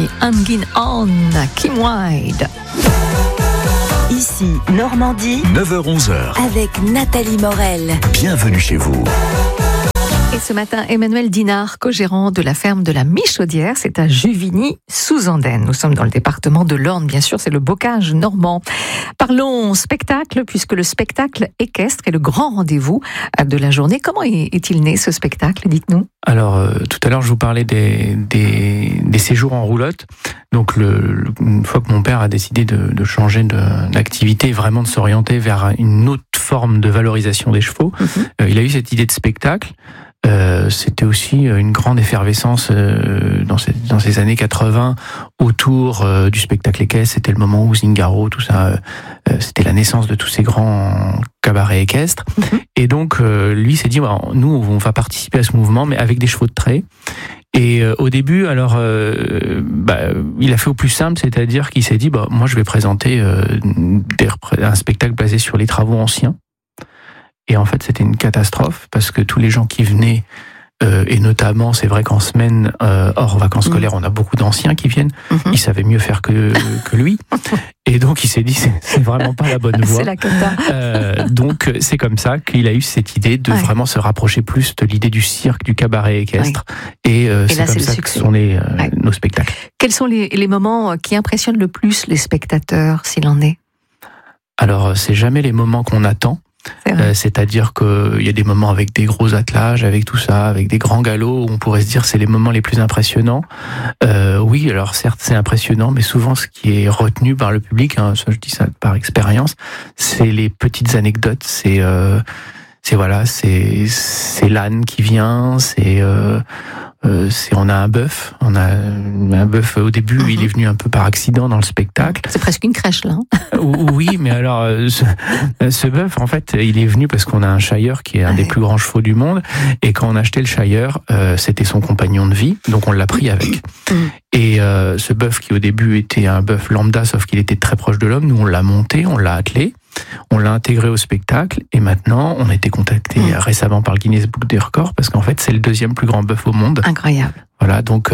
Miami, Hanging On, Kim Wilde. Ici, Normandie, 9h-11h. avec Nathalie Morel. Bienvenue chez vous. Et ce matin, Emmanuel Dinard, co-gérant de la ferme de la Michaudière, c'est à Juvigny, sous Andenne. Nous sommes dans le département de l'Orne, bien sûr, c'est le bocage normand. Parlons spectacle, puisque le spectacle équestre est le grand rendez-vous de la journée. Comment est-il né ce spectacle, dites-nous? Alors, tout à l'heure, je vous parlais des séjours en roulotte. Donc, une fois que mon père a décidé de changer d'activité et vraiment de s'orienter vers une autre forme de valorisation des chevaux, il a eu cette idée de spectacle. C'était aussi une grande effervescence dans ces années 80 autour du spectacle équestre. C'était le moment où Zingaro, tout ça, c'était la naissance de tous ces grands cabarets équestres. Et donc, lui s'est dit, nous, on va participer à ce mouvement, mais avec des chevaux de trait. Et au début, alors, il a fait au plus simple, c'est-à-dire qu'il s'est dit, moi, je vais présenter un spectacle basé sur les travaux anciens. Et en fait, c'était une catastrophe parce que tous les gens qui venaient, et notamment, c'est vrai qu'en semaine hors vacances scolaires, on a beaucoup d'anciens qui viennent. Ils savaient mieux faire que lui. Et donc, il s'est dit, c'est vraiment pas la bonne voie. C'est la cata. Donc, c'est comme ça qu'il a eu cette idée de vraiment se rapprocher plus de l'idée du cirque, du cabaret équestre. Et c'est là, comme ça que sont nés nos spectacles. Quels sont les moments qui impressionnent le plus les spectateurs, s'il en est? Alors, c'est jamais les moments qu'on attend. C'est-à-dire qu'il y a des moments avec des gros attelages, avec tout ça, avec des grands galops, où on pourrait se dire c'est les moments les plus impressionnants. Oui, alors certes c'est impressionnant, mais souvent ce qui est retenu par le public, ça, je dis ça par expérience, c'est les petites anecdotes, c'est l'âne qui vient, on a un bœuf. Au début, il est venu un peu par accident dans le spectacle. C'est presque une crèche, là. Oui, mais alors, ce bœuf, en fait, il est venu parce qu'on a un Shire qui est un des plus grands chevaux du monde. Et quand on a acheté le Shire, c'était son compagnon de vie. Donc, on l'a pris avec. Et ce bœuf qui, au début, était un bœuf lambda, sauf qu'il était très proche de l'homme, nous, on l'a monté, on l'a attelé. On l'a intégré au spectacle et maintenant on a été contacté récemment par le Guinness Book des records parce qu'en fait c'est le deuxième plus grand bœuf au monde. Incroyable. Voilà, donc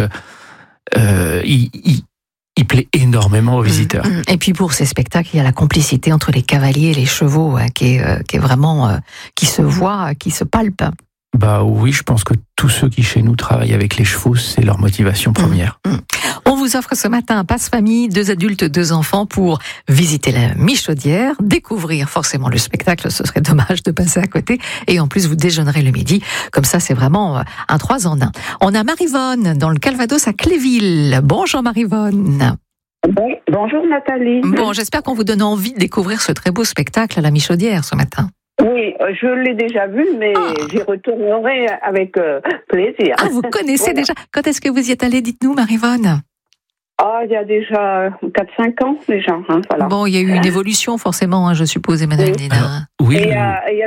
il plaît énormément aux visiteurs. Et puis pour ces spectacles, il y a la complicité entre les cavaliers et les chevaux qui est vraiment qui se voit, qui se palpe. Bah oui, je pense que tous ceux qui chez nous travaillent avec les chevaux, c'est leur motivation première. On vous offre ce matin un passe-famille, 2 adultes, 2 enfants pour visiter la Michaudière, découvrir forcément le spectacle, ce serait dommage de passer à côté, et en plus vous déjeunerez le midi, comme ça c'est vraiment un 3 en 1. On a Marivonne dans le Calvados à Cléville. Bonjour Marivonne. Bonjour Nathalie. Bon, j'espère qu'on vous donne envie de découvrir ce très beau spectacle à la Michaudière ce matin. Oui, je l'ai déjà vu, mais j'y retournerai avec plaisir. Ah, vous connaissez déjà. Quand est-ce que vous y êtes allée, dites-nous, Marivonne? Il y a déjà 4-5 ans déjà. Voilà. Bon, il y a eu une évolution forcément, je suppose, Emmanuel Dinard. Oui. Et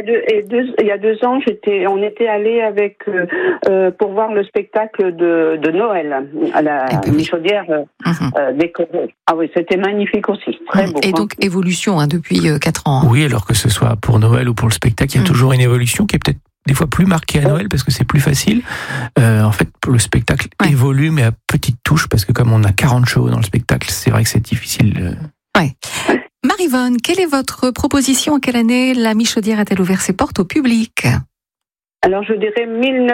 il y a 2 ans, on était allé avec pour voir le spectacle de Noël à la Michaudière décorée. Ah oui, c'était magnifique aussi, très beau. Et donc évolution depuis 4 ans. Oui, alors que ce soit pour Noël ou pour le spectacle, il y a toujours une évolution qui est peut-être des fois plus marquée à Noël parce que c'est plus facile. En fait, le spectacle évolue mais à petite touche parce que comme on a 40 chevaux dans le spectacle, c'est vrai que c'est difficile. Marivonne, quelle est votre proposition? En quelle année la Michaudière a-t-elle ouvert ses portes au public? Alors je dirais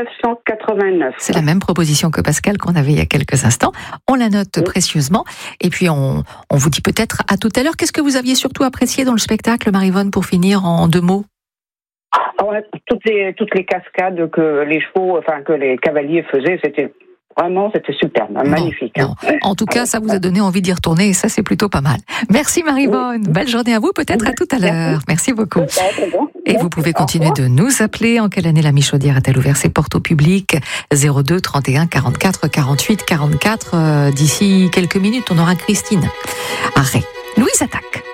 1989. C'est la même proposition que Pascal qu'on avait il y a quelques instants. On la note précieusement et puis on vous dit peut-être à tout à l'heure. Qu'est-ce que vous aviez surtout apprécié dans le spectacle, Marivonne, pour finir en 2 mots? Toutes les cascades que les chevaux, que les cavaliers faisaient, c'était superbe, magnifique. En tout cas, ça vous a donné envie d'y retourner et ça, c'est plutôt pas mal. Merci Marivonne. Belle journée à vous, peut-être à tout à l'heure. Merci beaucoup. Et vous pouvez continuer de nous appeler. En quelle année la Michaudière a-t-elle ouvert ses portes au public? 02 31 44 48 44. D'ici quelques minutes, on aura Christine Arrêt. Louise attaque.